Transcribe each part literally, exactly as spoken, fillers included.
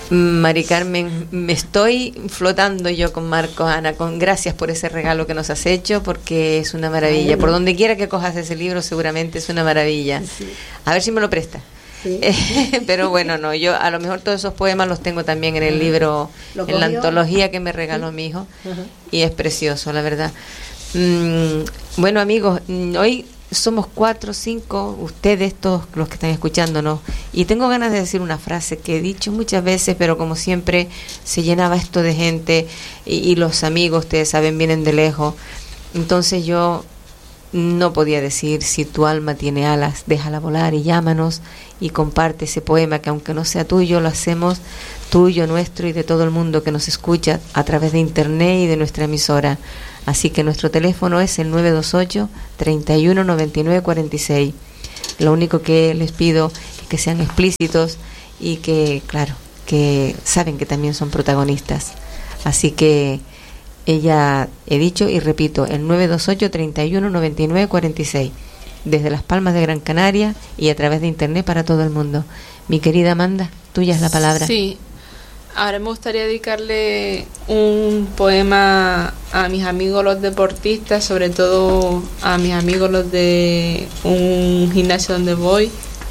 Mari Carmen, me estoy flotando yo con Marcos, Ana, con gracias por ese regalo que nos has hecho, porque es una maravilla. Por donde quiera que cojas ese libro, seguramente es una maravilla. Sí. A ver si me lo presta. Sí. Pero bueno, no, yo a lo mejor todos esos poemas los tengo también en el libro, en la antología que me regaló sí. mi hijo, uh-huh. y es precioso, la verdad. Mm, bueno, amigos, hoy somos cuatro, cinco, ustedes, todos los que están escuchándonos, y tengo ganas de decir una frase que he dicho muchas veces, pero como siempre se llenaba esto de gente, y, y los amigos, ustedes saben, vienen de lejos, entonces yo no podía decir: si tu alma tiene alas, déjala volar y llámanos y comparte ese poema que aunque no sea tuyo, lo hacemos tuyo, nuestro y de todo el mundo que nos escucha a través de internet y de nuestra emisora. Así que nuestro teléfono es el nueve dos ocho, treinta y uno, noventa y nueve, cuarenta y seis. Lo único que les pido es que sean explícitos y que, claro, que saben que también son protagonistas. Así que ella, he dicho y repito, el nueve dos ocho, treinta y uno, noventa y nueve, cuarenta y seis. Desde Las Palmas de Gran Canaria y a través de internet para todo el mundo. Mi querida Amanda, tuya es la palabra. Sí. Ahora me gustaría dedicarle un poema a mis amigos los deportistas, sobre todo a mis amigos los de un gimnasio donde voy.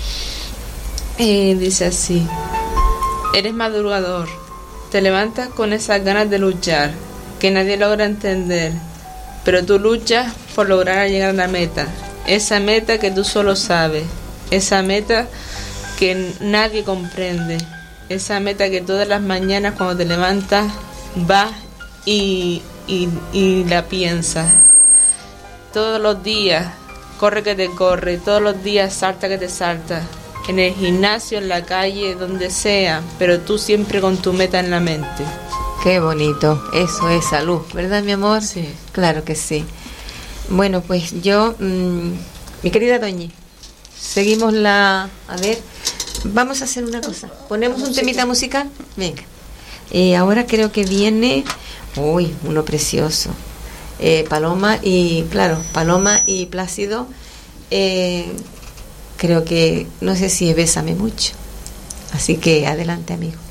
Eh, dice así: eres madrugador, te levantas con esas ganas de luchar que nadie logra entender, pero tú luchas por lograr llegar a la meta, esa meta que tú solo sabes, esa meta que nadie comprende. Esa meta que todas las mañanas cuando te levantas vas y, y, y la piensas. Todos los días corre que te corre, todos los días salta que te salta. En el gimnasio, en la calle, donde sea, pero tú siempre con tu meta en la mente. Qué bonito, eso es salud, ¿verdad, mi amor? Sí. Claro que sí. Bueno, pues yo, mmm, mi querida Doñi, seguimos la... A ver... Vamos a hacer una cosa. Ponemos un temita musical. Venga. Eh, ahora creo que viene. Uy, uno precioso. Eh, Paloma y. Claro, Paloma y Plácido. Eh, creo que. No sé si es Bésame Mucho. Así que adelante, amigo.